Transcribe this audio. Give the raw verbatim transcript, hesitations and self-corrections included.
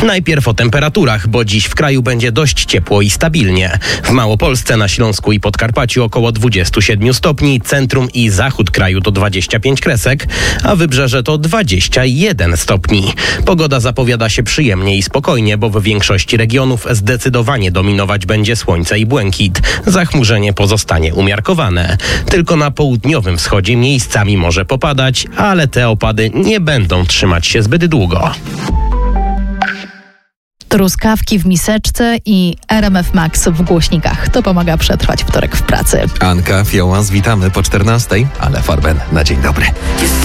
Najpierw o temperaturach, bo dziś w kraju będzie dość ciepło i stabilnie. W Małopolsce, na Śląsku i Podkarpaciu około dwadzieścia siedem stopni, centrum i zachód kraju to dwadzieścia pięć kresek, a wybrzeże to dwadzieścia jeden stopni. Pogoda zapowiada się przyjemnie i spokojnie, bo w większości regionów zdecydowanie dominować będzie słońce i błękit. Zachmurzenie pozostanie umiarkowane. Tylko na południowym wschodzie miejscami może popadać, ale te opady nie będą trzymać się zbyt długo. Truskawki w miseczce i R M F Max w głośnikach. To pomaga przetrwać wtorek w pracy. Anka, Fiołas, witamy po czternastej, ale Farben na dzień dobry.